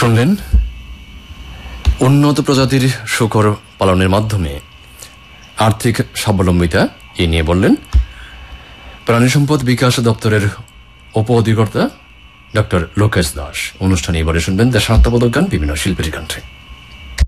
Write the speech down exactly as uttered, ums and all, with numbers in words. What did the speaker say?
শুনলেন উন্নত প্রজাতির শূকর পালনের মাধ্যমে আর্থিক স্বাবলম্বিতা এ নিয়ে বললেন প্রাণী সম্পদ বিকাশ দপ্তরের উপ অধিকর্তা ডক্টর লোকেশ দাস। অনুষ্ঠানে এবারে শুনবেন দেশাত্মবোধক গান বিভিন্ন শিল্পীর কণ্ঠে।